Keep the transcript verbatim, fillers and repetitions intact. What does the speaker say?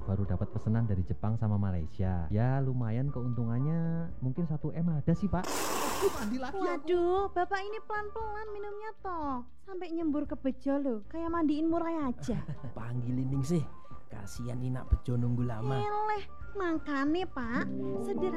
baru dapat pesanan dari Jepang sama Malaysia. Ya lumayan keuntungannya mungkin satu M ada sih Pak. Aku mandi lagi aku. Waduh, bapak ini pelan-pelan minumnya toh. Sampai nyembur ke bejo loh, kayak mandiin murai aja. Panggilin ning sih. Kasihan Inak Bejo nunggu lama. Eleh, makane Pak, sederhana